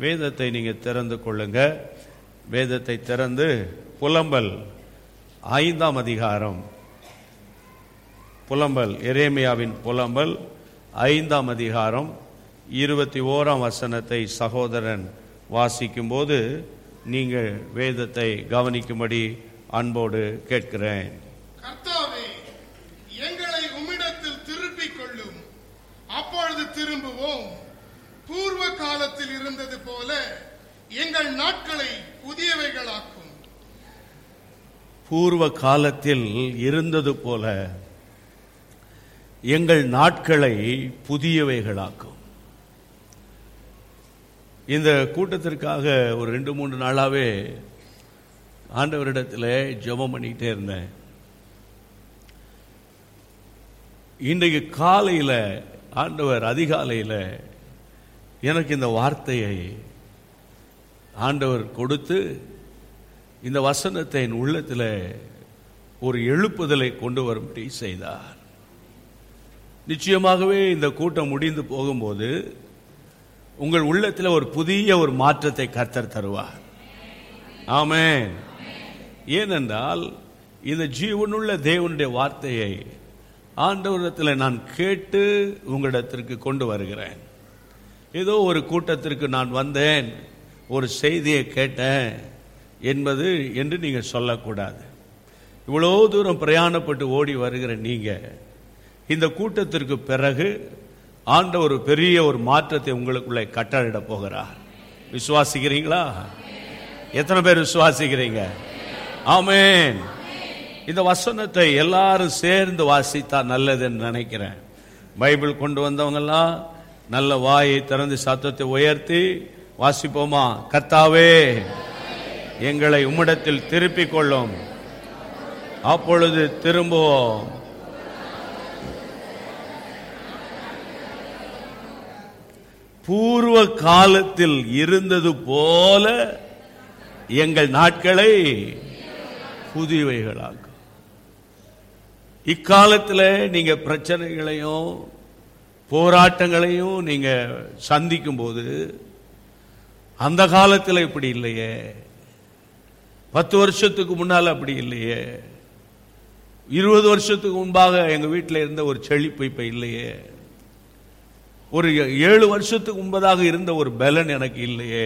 வேதத்தை நீங்கள் திறந்து கொள்ளுங்க. வேதத்தை திறந்து புலம்பல் 5ஆம் அதிகாரம், புலம்பல் எரேமியாவின் புலம்பல் 5ஆம் அதிகாரம் 21ஆம் வசனத்தை சகோதரன் வாசிக்கும் போது நீங்கள் வேதத்தை கவனிக்கும்படி அன்போடு கேட்கிறேன். கர்த்தாவே, எங்களை உம்மிடத்தில் திருப்பிக் கொள்ளும், அப்பொழுது திரும்புவோம். பூர்வ காலத்தில் இருந்தது போல எங்கள் நாட்களை புதியவைகளாக்கும். பூர்வ காலத்தில் இருந்தது போல எங்கள் நாட்களை புதியவைகளாக்கும். இந்த கூட்டத்திற்காக ஒரு 2-3 நாளாவே ஆண்டவரிடத்தில் ஜெபம் பண்ணிக்கிட்டே இருந்தேன். இன்றைக்கு காலையில் ஆண்டவர் அதிகாலையில் எனக்கு இந்த வார்த்தையை ஆண்டவர் கொடுத்து இந்த வசனத்தை என் உள்ளத்தில் ஒரு எழுப்புதலை கொண்டு வரும்படி செய்தார். நிச்சயமாகவே இந்த கூட்டம் முடிந்து போகும்போது உங்கள் உள்ளத்தில் ஒரு புதிய ஒரு மாற்றத்தை கர்த்தர் தருவார். ஆமென். ஏனென்றால் இந்த ஜீவனுள்ள தேவனுடைய வார்த்தையை ஆண்டவரிடத்தில் நான் கேட்டு உங்களிடத்திற்கு கொண்டு வருகிறேன். ஏதோ ஒரு கூட்டத்திற்கு நான் வந்தேன், ஒரு செய்தியை கேட்டேன் என்பது என்று நீங்கள் சொல்லக்கூடாது. இவ்வளோ தூரம் பிரயாணப்பட்டு ஓடி வருகிற நீங்கள் இந்த கூட்டத்திற்கு பிறகு ஆண்டவர் பெரிய ஒரு மாற்றத்தை உங்களுக்குள்ளே கட்டளையிட போகிறார். விசுவாசிக்கிறீங்களா? எத்தனை பேர் விசுவாசிக்கிறீங்க? ஆமென். இந்த வசனத்தை எல்லாரும் சேர்ந்து வாசித்தா நல்லதுன்னு நினைக்கிறேன். பைபிள் கொண்டு வந்தவங்கெல்லாம் நல்ல வாயை திறந்து சத்தத்தை உயர்த்தி வாசிப்போமா? கர்த்தாவே, எங்களை உம்மிடத்தில் திருப்பிக் கொள்ளும், அப்பொழுது திரும்புவோம். பூர்வ காலத்தில் இருந்தது போல எங்கள் நாட்களை புதியவைகளாக்கும். இக்காலத்தில் நீங்க பிரச்சனைகளையும் போராட்டங்களையும் நீங்க சந்திக்கும் போது அந்த காலத்தில் இப்படி இல்லையே, 10 வருஷத்துக்கு முன்னால் அப்படி இல்லையே, 20 வருஷத்துக்கு முன்பாக எங்க வீட்டில் இருந்த ஒரு செழிப்பு இப்ப இல்லையே, ஒரு 7 வருஷத்துக்கு முன்பதாக இருந்த ஒரு பலன் எனக்கு இல்லையே,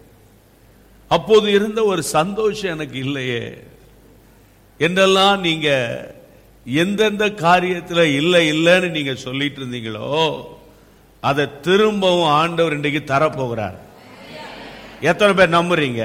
அப்போது இருந்த ஒரு சந்தோஷம் எனக்கு இல்லையே என்றெல்லாம் நீங்க எந்தெந்த காரியத்தில் இல்லை இல்லைன்னு நீங்க சொல்லிட்டு இருந்தீங்களோ அதை திரும்பவும் ஆண்டவர் இன்றைக்கு தரப்போகிறார். எத்தனை பேர் நம்புறீங்க?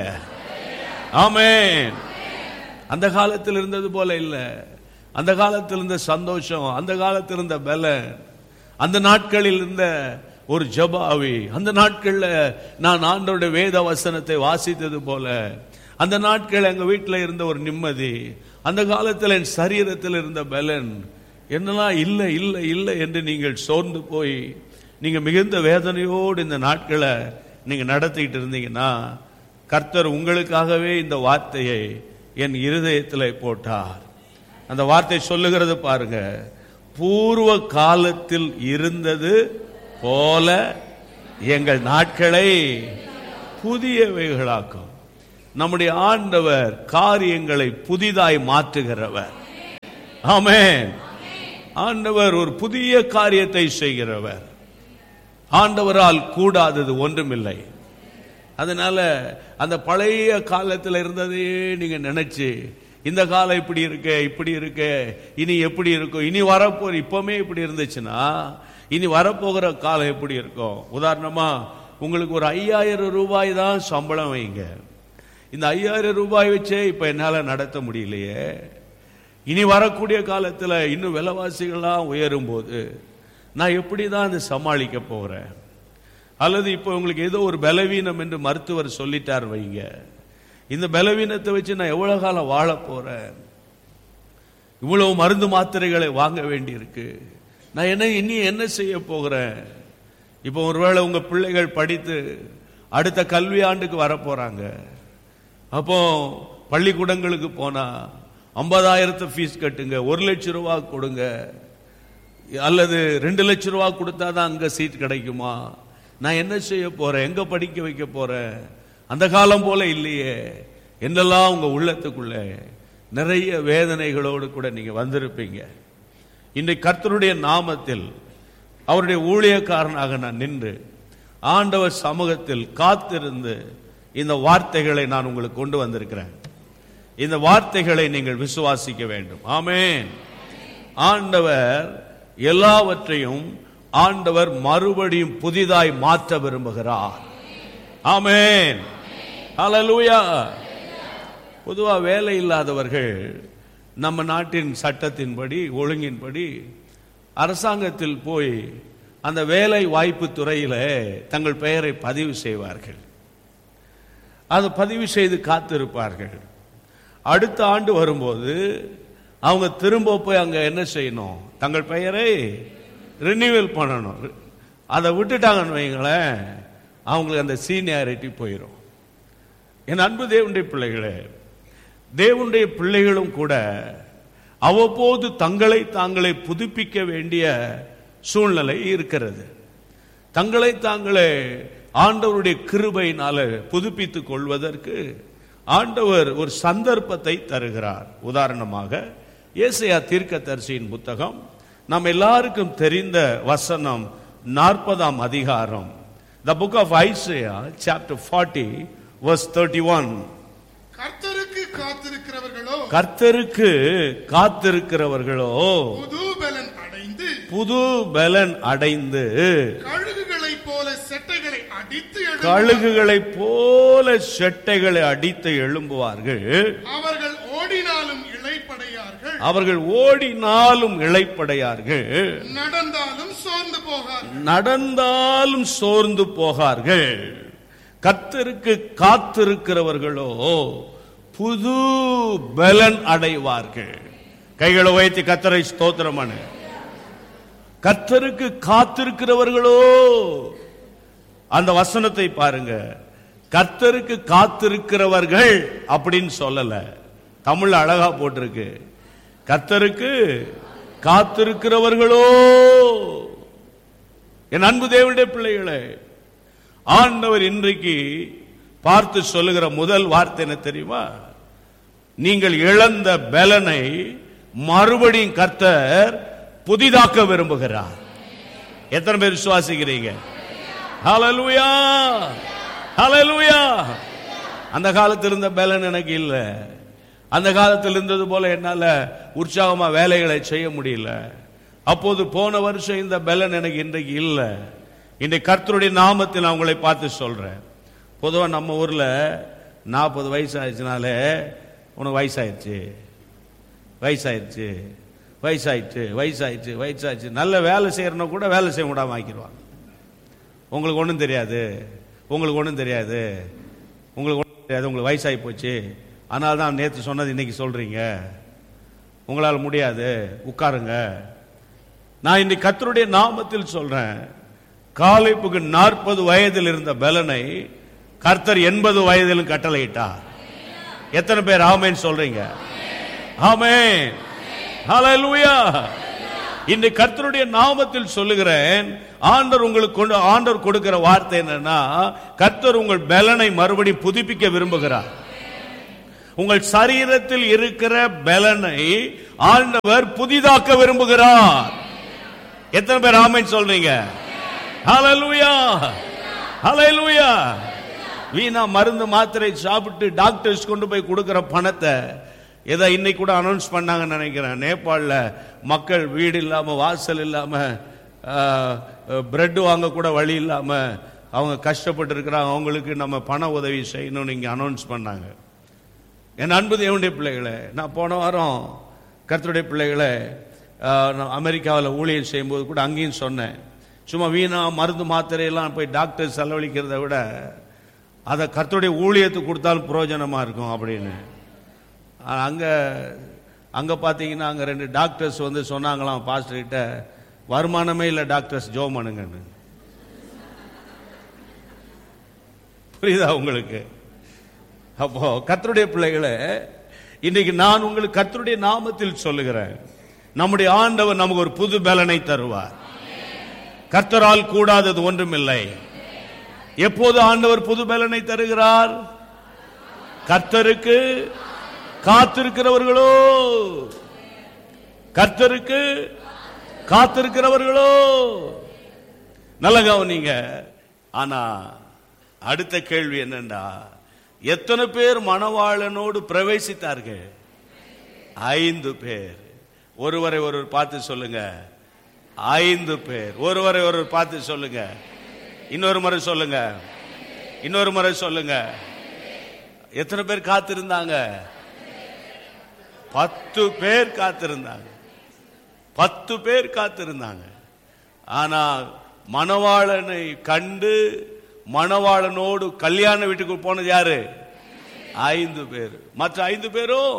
ஆமென். அந்த காலத்தில் இருந்தது போல இல்லை, அந்த காலத்தில் இருந்த சந்தோஷம், அந்த காலத்தில் இருந்த பலன், அந்த நாட்களில் இருந்த ஒரு ஜபாவி, அந்த நாட்களில் நான் ஆண்டவருடைய வேத வசனத்தை வாசித்தது போல, அந்த நாட்கள் எங்க வீட்டில் இருந்த ஒரு நிம்மதி, அந்த காலத்தில் என் சரீரத்தில் இருந்த பலன் என்னெல்லாம் இல்லை இல்லை இல்லை என்று நீங்கள் சோர்ந்து போய் நீங்க மிகுந்த வேதனையோடு இந்த நாட்களை நீங்க நடத்திக்கிட்டு இருந்தீங்கன்னா கர்த்தர் உங்களுக்காகவே இந்த வார்த்தையை என் இருதயத்தில் போட்டார். அந்த வார்த்தை சொல்லுகிறது பாருங்க, பூர்வ காலத்தில் இருந்தது போல எங்கள் நாட்களை புதியவைகளாக்கும். நம்முடைய ஆண்டவர் காரியங்களை புதிதாய் மாற்றுகிறவர். ஆமென். ஆண்டவர் ஒரு புதிய காரியத்தை செய்கிறவர். ஆண்டவரால் கூடாதது ஒன்றுமில்லை. அதனால அந்த பழைய காலத்தில் இருந்ததே நீங்க நினைச்சு இந்த காலம் இப்படி இருக்க இப்படி இருக்க இனி எப்படி இருக்கும், இனி வரப்போற இப்பவுமே இப்படி இருந்துச்சுன்னா இனி வரப்போகிற காலம் எப்படி இருக்கும்? உதாரணமா உங்களுக்கு ஒரு 5000 ரூபாய் தான் சம்பளம் வைங்க, இந்த 5000 ரூபாய் வச்சே இப்ப என்னால நடத்த முடியலையே, இனி வரக்கூடிய காலத்துல இன்னும் விலைவாசிகள்லாம் உயரும் போது நான் எப்படிதான் அதை சமாளிக்க போறேன்? அல்லது இப்போ உங்களுக்கு ஏதோ ஒரு பலவீனம் என்று மருத்துவர் சொல்லிட்டார் வைங்க, இந்த பலவீனத்தை வச்சு நான் எவ்வளவு காலம் வாழ போறேன்? இவ்வளவு மருந்து மாத்திரைகளை வாங்க வேண்டி இருக்கு, நான் இனி என்ன செய்ய போகிறேன்? இப்போ ஒருவேளை உங்க பிள்ளைகள் படித்து அடுத்த கல்வி ஆண்டுக்கு வர போறாங்க, அப்போ பள்ளிக்கூடங்களுக்கு போனா 50,000 ஃபீஸ் கட்டுங்க, 1 லட்சம் ரூபாய் கொடுங்க, அல்லது 2 லட்சம் ரூபாய் கொடுத்தாதான் அங்க சீட் கிடைக்குமா, நான் என்ன செய்ய போறேன், எங்க படிக்க வைக்க போறேன், அந்த காலம் போல இல்லையே என்னெல்லாம் உங்க உள்ளத்துக்குள்ள நிறைய வேதனைகளோடு கூட நீங்க வந்திருப்பீங்க. இன்றைக்கு கர்த்தருடைய நாமத்தில் அவருடைய ஊழியக்காரனாக நான் நின்று ஆண்டவர் சமூகத்தில் காத்திருந்து இந்த வார்த்தைகளை நான் உங்களுக்கு கொண்டு வந்திருக்கிறேன். இந்த வார்த்தைகளை நீங்கள் விசுவாசிக்க வேண்டும். ஆமென். ஆண்டவர் எல்லாவற்றையும் ஆண்டவர் மறுபடியும் புதிதாய் மாற்ற விரும்புகிறார். ஆமென். ஹல்லேலூயா. பொதுவா வேலை இல்லாதவர்கள் நம்ம நாட்டின் சட்டத்தின்படி ஒழுங்கின்படி அரசாங்கத்தில் போய் அந்த வேலை வாய்ப்பு துறையில தங்கள் பெயரை பதிவு செய்வார்கள். அதை பதிவு செய்து காத்திருப்பார்கள். அடுத்த ஆண்டு வரும்போது அவங்க திரும்ப போய் அங்க என்ன செய்யணும், தங்கள் பெயரை ரினியூவல் பண்ணணும். அதை விட்டுட்டாங்கன்னு வைங்களேன், அவங்களுக்கு அந்த சீனியாரிட்டி போயிடும். என் அன்பு தேவனுடைய பிள்ளைகளே, தேவனுடைய பிள்ளைகளும் கூட அவ்வப்போது தங்களை தாங்களே புதுப்பிக்க வேண்டிய சூழ்நிலை இருக்கிறது. தங்களை தாங்களே ஆண்டவருடைய கிருபையினால புதுப்பித்துக் கொள்வதற்கு ஆண்டவர் ஒரு சந்தர்ப்பத்தை தருகிறார். உதாரணமாக ஏசாயா தீர்க்கதரிசியின் புத்தகம், நாம் எல்லாருக்கும் தெரிந்த வசனம் 40ஆம் அதிகாரம், The book of Isaiah chapter 40 verse 31. கர்த்தருக்கு காத்திருக்கிறவர்களோ, கர்த்தருக்கு காத்திருக்கிறவர்களோ புது பலன் அடைந்து கழுகுகளைப் போல செட்டைகளை அடித்து எழும்புவார்கள். அவர்கள் ஓடினாலும் இளைப்படையார்கள், நடந்தாலும் சோர்ந்து போகார்கள். கர்த்தருக்கு காத்திருக்கிறவர்களோ புது பலன் அடைவார்கள். கைகளை உயர்த்தி கர்த்தரை ஸ்தோத்திரம் பண்ணு. கர்த்தருக்கு காத்திருக்கிறவர்களோ, அந்த வசனத்தை பாருங்க, கர்த்தருக்கு காத்திருக்கிறவர்கள் அப்படின்னு சொல்லல, தமிழ் அழகா போட்டிருக்கு, கர்த்தருக்கு காத்திருக்கிறவர்களோ. என் அன்பு தேவனுடைய பிள்ளைகளே, ஆண்டவர் இன்றைக்கு பார்த்து சொல்லுகிற முதல் வார்த்தை என்ன தெரியுமா? நீங்கள் இழந்த பலனை மறுபடியும் கர்த்தர் புதிதாக்க விரும்புகிறார். எத்தனை பேர் விசுவாசிக்கிறீங்க? ஹல்லேலூயா, ஹல்லேலூயா. அந்த காலத்தில் இருந்த பலன் எனக்கு இல்ல, அந்த காலத்தில் இருந்தது போல என்னால உற்சாகமா வேலைகளை செய்ய முடியல. அப்போது போன வருஷம் இந்த பலன் எனக்கு இன்றைக்கு இல்ல. இன்றைக்கு கர்த்தருடைய நாமத்தில் நான் உங்களை பார்த்து சொல்றேன். பொதுவா நம்ம ஊர்ல 40 வயசு ஆயிடுச்சுனாலே உனக்கு வயசாயிடுச்சு, வயசாயிடுச்சு, வயசாயிடுச்சு, வயசாயிடுச்சு, வயசாயிடுச்சு. நல்ல வேலை செய்யறன கூட வேலை செய்ய விடாம ஆக்கிடுவாங்க. உங்களுக்கு ஒன்றும் தெரியாது, உங்களுக்கு ஒன்றும் தெரியாது, உங்களுக்கு ஒன்றும் தெரியாது, உங்களுக்கு வயசாகி போச்சு, அதனால தான் நேற்று சொன்னது இன்னைக்கு சொல்றீங்க, உங்களால் முடியாது, உட்காருங்க. நான் இன்னைக்கு கர்த்தருடைய நாமத்தில் சொல்றேன், காலேபுக்கு 40 வயதில் இருந்த பலனை கர்த்தர் 80 வயதிலும் கட்டளையிட்டார். எத்தனை பேர் ஆமென் சொல்றீங்க? ஆமென், ஹல்லேலூயா. இன்றைக்கு கர்த்தருடைய நாமத்தில் சொல்லுகிறேன், ஆண்டவர் கொடுக்கிற வார்த்தை என்னன்னா, கர்த்தர் உங்கள் பலனை மறுபடியும் புதுப்பிக்க விரும்புகிறார். உங்கள் சரீரத்தில் இருக்கிற பலனை ஆண்டவர் புதிதாக்க விரும்புகிறார். எத்தனை பேர் ஆமென் சொல்றீங்க? ஹல்லேலூயா, ஹல்லேலூயா. வீணா மருந்து மாத்திரை சாப்பிட்டு டாக்டர்ஸ் கொண்டு போய் கொடுக்கிற பணத்தை ஏதோ இன்னைக்கு கூட அனௌன்ஸ் பண்ணாங்கன்னு நினைக்கிறேன். நேபாளில் மக்கள் வீடு இல்லாம, வாசல் இல்லாம, பிரெட் வாங்க கூட வழி இல்லாம அவங்க கஷ்டப்பட்டு இருக்கிறாங்க. அவங்களுக்கு நம்ம பண உதவி செய்யணும்னு இங்க அனௌன்ஸ் பண்ணாங்க. என் அன்பு தேவனுடைய பிள்ளைகளை, நான் போன வாரம் கர்த்தருடைய பிள்ளைகளை அமெரிக்காவில் ஊழியம் செய்யும்போது கூட அங்கேயும் சொன்னேன், சும்மா வீணா மருந்து மாத்திரையெல்லாம் போய் டாக்டர் செலவழிக்கிறத விட அதை கர்த்தருடைய ஊழியத்துக்கு கொடுத்தாலும் பிரயோஜனமா இருக்கும் அப்படின்னு. அங்க பாத்தீங்கன்னா அங்க 2 டாக்டர்ஸ் வந்து சொன்னாங்களாம் பாஸ்டர் கிட்ட, வருமானமே இல்லை டாக்டர்ஸ், ஜெபம் பண்ணுங்கன்னு. புரியுதா உங்களுக்கு? அப்போ கர்த்தருடைய பிள்ளைகளை, இன்னைக்கு நான் உங்களுக்கு கர்த்தருடைய நாமத்தில் சொல்லுகிறேன், நம்முடைய ஆண்டவர் நமக்கு ஒரு புது பலனை தருவார். கர்த்தரால் கூடாதது ஒன்றுமில்லை. எப்போது ஆண்டவர் புது பலனை தருகிறார்? கர்த்தருக்கு காத்திருக்கிறவர்களோ, கர்த்தருக்கு காத்திருக்கிறவர்களோ. நல்ல கவனிங்க. ஆனா அடுத்த கேள்வி என்னன்னா, எத்தனை பேர் மணவாளனோடு பிரவேசித்தார்கள்? 5 பேர். ஒருவரை ஒருவர் பார்த்து சொல்லுங்க, 5 பேர். ஒருவரை ஒருவர் பார்த்து சொல்லுங்க, இன்னொரு முறை சொல்லுங்க, இன்னொரு முறை சொல்லுங்க. எத்தனை பேர் காத்திருந்தாங்க? 10 பேர் காத்திருந்தாங்க. 10 பேர் காத்திருந்தாங்க. ஆனால் மணவாளனை கண்டு மணவாளனோடு கல்யாண வீட்டுக்கு போனது யாரு? 5 பேர். மற்ற 5 பேரும்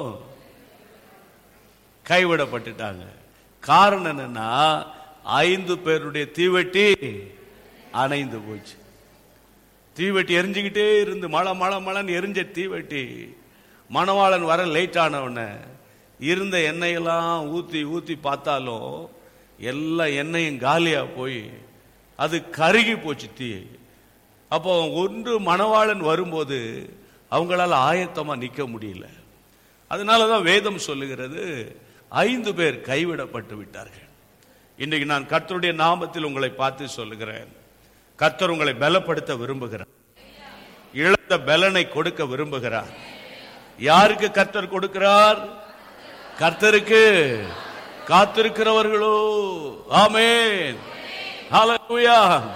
கைவிடப்பட்டுட்டாங்க. காரணம் என்னன்னா, 5 பேருடைய தீவெட்டி அணைந்து போச்சு. தீவெட்டி எரிஞ்சுக்கிட்டே இருந்து மழை மழை மழைன்னு எரிஞ்ச தீவெட்டி மணவாளன் வர லேட் ஆனவன இருந்த எண்ணெயெல்லாம் ஊத்தி ஊத்தி பார்த்தாலும் எல்லா எண்ணெயும் காலியா போய் அது கருகி போச்சு தீ. அப்போ ஒன்று மணவாளன் வரும்போது அவங்களால ஆயத்தமா நிக்க முடியல. அதனாலதான் வேதம் சொல்லுகிறது 5 பேர் கைவிடப்பட்டு விட்டார்கள். இன்றைக்கு நான் கர்த்தருடைய நாமத்தில் உங்களை பார்த்து சொல்லுகிறேன், கர்த்தர் உங்களை பலப்படுத்த விரும்புகிறார். இழந்த பலனை கொடுக்க விரும்புகிறார். யாருக்கு கர்த்தர் கொடுக்கிறார்? கர்த்தருக்கு காத்திருக்கிறவர்களோ. ஆமென், ஹல்லேலூயா.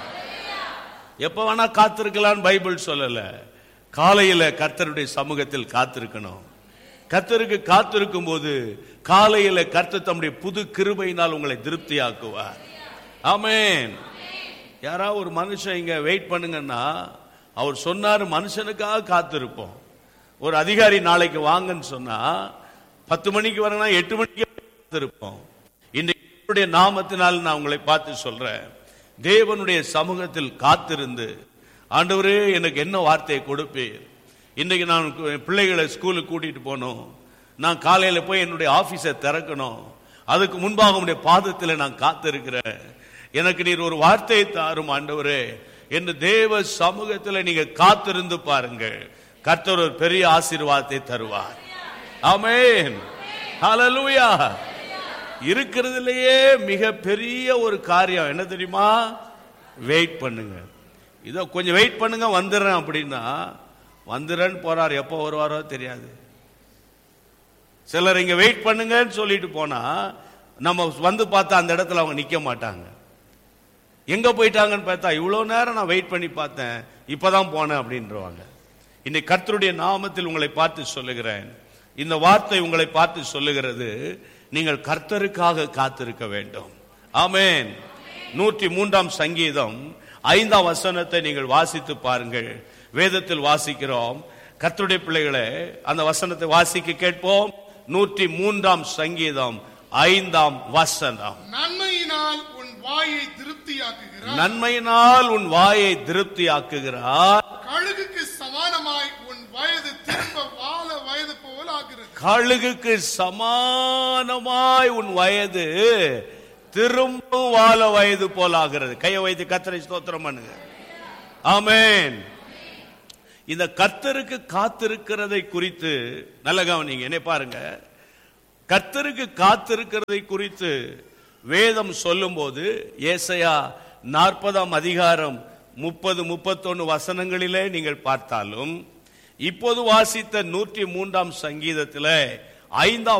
எப்ப வேணா காத்திருக்கலாம் பைபிள் சொல்லல. காலையில கர்த்தருடைய சமூகத்தில் காத்திருக்கணும். கர்த்தருக்கு காத்திருக்கும் போது காலையில கர்த்தர் தம்முடைய புது கிருபையினால் உங்களை திருப்தியாக்குவார். ஆமென். யாராவது ஒரு மனுஷன் இங்க வெயிட் பண்ணுங்கன்னா அவர் சொன்னார், மனுஷனுக்காக காத்திருப்போம். ஒரு அதிகாரி நாளைக்கு வாங்கன்னு சொன்னா 10 மணிக்கு வரனா 8 மணிக்கு காத்திருப்போம். இன்றைய நாமத்தினால் நான் உங்களை பார்த்து சொல்றேன், தேவனுடைய சமூகத்தில் காத்திருந்து, ஆண்டவரே எனக்கு என்ன வார்த்தையை கொடுப்பீர்? இன்றைக்கு நான் பிள்ளைகளை ஸ்கூலுக்கு கூட்டிட்டு போகணும், நான் காலையில போய் என்னுடைய ஆபீஸை திறக்கணும், அதுக்கு முன்பாக உடைய பாதத்தில் நான் காத்திருக்கிறேன், எனக்கு நீர் ஒரு வார்த்தையை தாரும் ஆண்டவரே என்று தேவ சமூகத்தில் நீங்க காத்திருந்து பாருங்கள். கர்த்தர் ஒரு பெரிய ஆசீர்வாதத்தை தருவார். ஆமென், ஹல்லேலூயா. இருக்கிறதுலயே மிக பெரிய ஒரு காரியம் என்ன தெரியுமா? வெயிட் பண்ணுங்க. இதோ கொஞ்சம் வெயிட் பண்ணுங்க வந்துடுறேன் அப்படின்னா வந்துடுறேன்னு போறார், எப்போ வருவாரோ தெரியாது. சிலர் இங்க வெயிட் பண்ணுங்கன்னு சொல்லிட்டு போனா நம்ம வந்து பார்த்தா அந்த இடத்துல அவங்க நிக்க மாட்டாங்க. எங்க போயிட்டாங்கன்னு பார்த்தா இவ்வளவு நேரம் நான் வெயிட் பண்ணி பார்த்தேன், இப்பதான் போனேன் அப்படின்றவாங்க. இன்னைக்கு கர்த்தருடைய நாமத்தில் உங்களை பார்த்து சொல்லுகிறேன், இந்த வார்த்தை உங்களை பார்த்து சொல்லுகிறது, நீங்கள் கர்த்தருக்காக காத்திருக்க வேண்டும். ஆமென். 103ஆம் சங்கீதம் 5ஆம் வசனத்தை நீங்கள் வாசித்து பாருங்கள். வேதத்தில் வாசிக்கிறோம். கர்த்தருடைய பிள்ளைகளே, அந்த வசனத்தை வாசிக்க கேட்போம். 103ஆம் சங்கீதம் 5ஆம் வசனம். நன்மையினால் உன் வாயை திருப்தியாக்குகிறார். நன்மையினால் உன் வாயை திருப்தியாக்குகிறார். கழுகுக்கு சமானமாய் உன் வயது திரும்ப வாழ வயது போல் ஆகிறது. கழுகுக்கு சமானமாய் உன் வயது திரும்ப வாழ வயது போல் ஆகிறது. கையை வைத்து கர்த்தரை ஸ்தோத்திரம் பண்ணுங்க. ஆமென். இந்த கர்த்தருக்கு காத்திருக்கிறதை குறித்து நல்ல கவனிங்க. என்ன பாருங்க, கர்த்தருக்கு காத்திருக்கிறதை குறித்து வேதம் சொல்லும் போது ஏசாயா 40ஆம் அதிகாரம் 30-31 வசனங்களிலே நீங்கள் பார்த்தாலும், இப்போது வாசித்த 103ஆம் சங்கீதத்திலே 5ஆம்